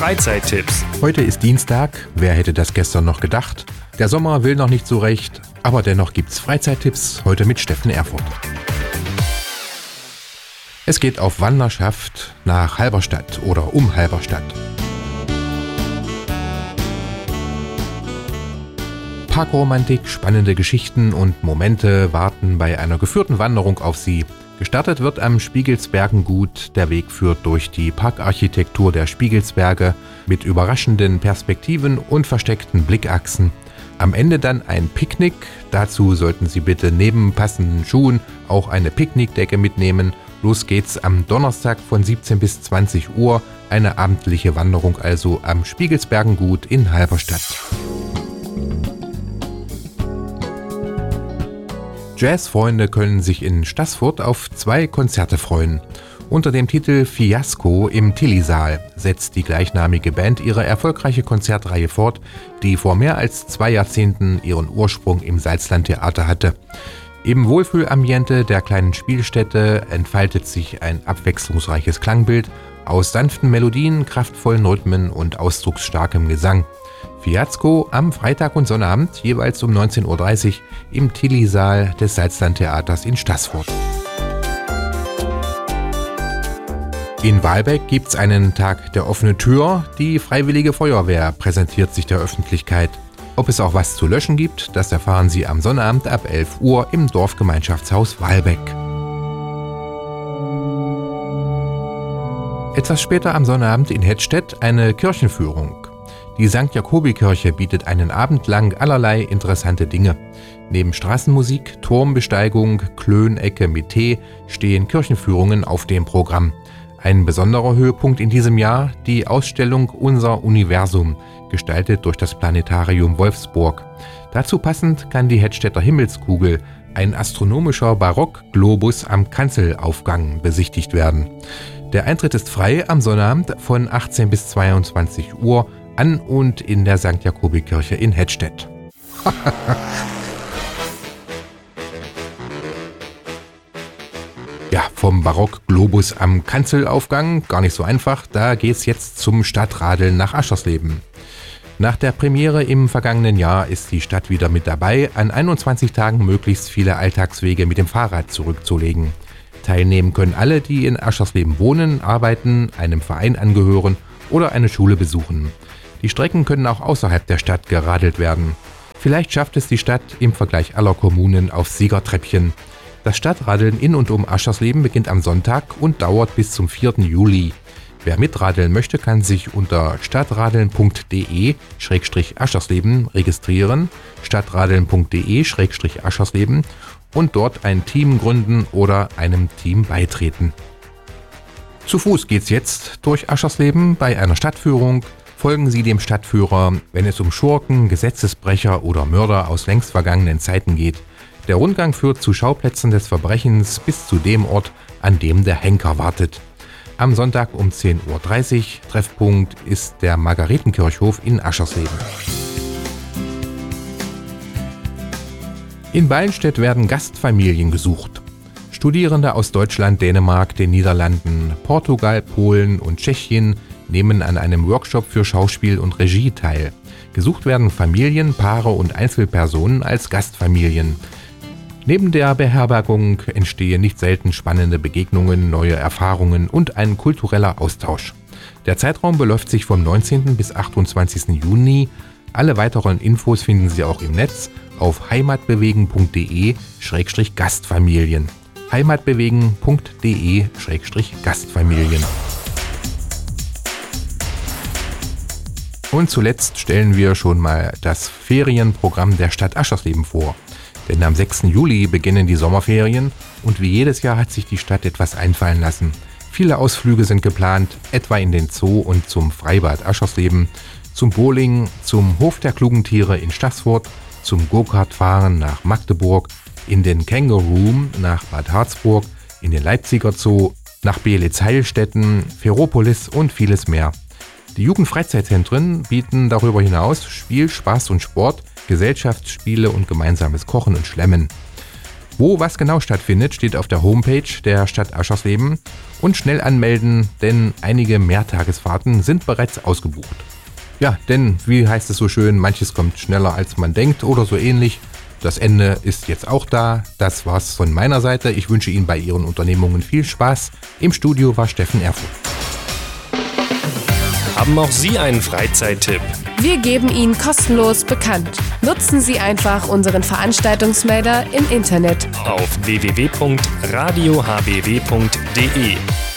Freizeittipps. Heute ist Dienstag, wer hätte das gestern noch gedacht? Der Sommer will noch nicht so recht, aber dennoch gibt's Freizeittipps, heute mit Steffen Erfurt. Es geht auf Wanderschaft nach Halberstadt oder um Halberstadt. Parkromantik, spannende Geschichten und Momente warten bei einer geführten Wanderung auf Sie. Gestartet wird am Spiegelsbergengut. Der Weg führt durch die Parkarchitektur der Spiegelsberge mit überraschenden Perspektiven und versteckten Blickachsen. Am Ende dann ein Picknick. Dazu sollten Sie bitte neben passenden Schuhen auch eine Picknickdecke mitnehmen. Los geht's am Donnerstag von 17 bis 20 Uhr. Eine abendliche Wanderung also am Spiegelsbergengut in Halberstadt. Jazzfreunde können sich in Staßfurt auf 2 Konzerte freuen. Unter dem Titel Fiasko im Tilly-Saal setzt die gleichnamige Band ihre erfolgreiche Konzertreihe fort, die vor mehr als 2 Jahrzehnten ihren Ursprung im Salzlandtheater hatte. Im Wohlfühlambiente der kleinen Spielstätte entfaltet sich ein abwechslungsreiches Klangbild aus sanften Melodien, kraftvollen Rhythmen und ausdrucksstarkem Gesang. Fiasko am Freitag und Sonnabend jeweils um 19.30 Uhr im Tilly-Saal des Salzlandtheaters in Staßfurt. In Wahlbeck gibt's einen Tag der offenen Tür. Die Freiwillige Feuerwehr präsentiert sich der Öffentlichkeit. Ob es auch was zu löschen gibt, das erfahren Sie am Sonnabend ab 11 Uhr im Dorfgemeinschaftshaus Wahlbeck. Etwas später am Sonnabend in Hettstedt eine Kirchenführung. Die St. Jakobi-Kirche bietet einen Abend lang allerlei interessante Dinge. Neben Straßenmusik, Turmbesteigung, Klönecke mit Tee stehen Kirchenführungen auf dem Programm. Ein besonderer Höhepunkt in diesem Jahr, die Ausstellung Unser Universum, gestaltet durch das Planetarium Wolfsburg. Dazu passend kann die Hettstedter Himmelskugel, ein astronomischer Barockglobus am Kanzelaufgang, besichtigt werden. Der Eintritt ist frei am Sonnabend von 18 bis 22 Uhr an und in der St. Jakobi-Kirche in Hettstedt. Ja, vom Barockglobus am Kanzelaufgang, gar nicht so einfach, da geht's jetzt zum Stadtradeln nach Aschersleben. Nach der Premiere im vergangenen Jahr ist die Stadt wieder mit dabei, an 21 Tagen möglichst viele Alltagswege mit dem Fahrrad zurückzulegen. Teilnehmen können alle, die in Aschersleben wohnen, arbeiten, einem Verein angehören oder eine Schule besuchen. Die Strecken können auch außerhalb der Stadt geradelt werden. Vielleicht schafft es die Stadt im Vergleich aller Kommunen aufs Siegertreppchen. Das Stadtradeln in und um Aschersleben beginnt am Sonntag und dauert bis zum 4. Juli. Wer mitradeln möchte, kann sich unter stadtradeln.de/Aschersleben registrieren, stadtradeln.de/Aschersleben und dort ein Team gründen oder einem Team beitreten. Zu Fuß geht's jetzt durch Aschersleben bei einer Stadtführung. Folgen Sie dem Stadtführer, wenn es um Schurken, Gesetzesbrecher oder Mörder aus längst vergangenen Zeiten geht. Der Rundgang führt zu Schauplätzen des Verbrechens bis zu dem Ort, an dem der Henker wartet. Am Sonntag um 10.30 Uhr, Treffpunkt ist der Margaretenkirchhof in Aschersleben. In Ballenstedt werden Gastfamilien gesucht. Studierende aus Deutschland, Dänemark, den Niederlanden, Portugal, Polen und Tschechien nehmen an einem Workshop für Schauspiel und Regie teil. Gesucht werden Familien, Paare und Einzelpersonen als Gastfamilien. Neben der Beherbergung entstehen nicht selten spannende Begegnungen, neue Erfahrungen und ein kultureller Austausch. Der Zeitraum beläuft sich vom 19. bis 28. Juni. Alle weiteren Infos finden Sie auch im Netz auf heimatbewegen.de/Gastfamilien. heimatbewegen.de/Gastfamilien. Und zuletzt stellen wir schon mal das Ferienprogramm der Stadt Aschersleben vor. Denn am 6. Juli beginnen die Sommerferien und wie jedes Jahr hat sich die Stadt etwas einfallen lassen. Viele Ausflüge sind geplant, etwa in den Zoo und zum Freibad Aschersleben, zum Bowling, zum Hof der klugen Tiere in Staßfurt, zum Go-Kart-Fahren nach Magdeburg, in den Kangaroo Room nach Bad Harzburg, in den Leipziger Zoo, nach Beelitz-Heilstätten, Ferropolis und vieles mehr. Die Jugendfreizeitzentren bieten darüber hinaus Spiel, Spaß und Sport, Gesellschaftsspiele und gemeinsames Kochen und Schlemmen. Wo was genau stattfindet, steht auf der Homepage der Stadt Aschersleben. Und schnell anmelden, denn einige Mehrtagesfahrten sind bereits ausgebucht. Ja, denn wie heißt es so schön, manches kommt schneller als man denkt oder so ähnlich. Das Ende ist jetzt auch da. Das war's von meiner Seite. Ich wünsche Ihnen bei Ihren Unternehmungen viel Spaß. Im Studio war Steffen Erfurt. Haben auch Sie einen Freizeittipp? Wir geben ihn kostenlos bekannt. Nutzen Sie einfach unseren Veranstaltungsmelder im Internet Auf www.radiohbw.de.